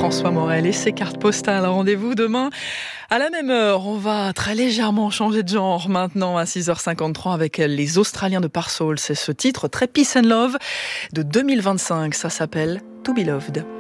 François Morel et ses cartes postales. Rendez-vous demain à la même heure. On va très légèrement changer de genre maintenant à 6h53 avec les Australiens de Parsoul. C'est ce titre très Peace and Love de 2025. Ça s'appelle To Be Loved.